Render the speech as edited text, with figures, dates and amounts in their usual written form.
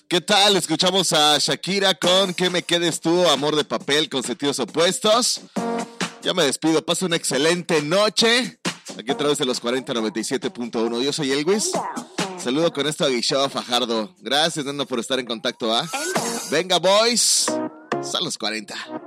¿Qué tal? Escuchamos a Shakira con Que me quedes tú, Amor de papel con sentidos opuestos. Ya me despido, pasa una excelente noche. Aquí a través de los 4097.1. Yo soy Elvis. Saludo con esto a Guichao Fajardo. Gracias, Nando, por estar en contacto. Venga, boys. Son los 40.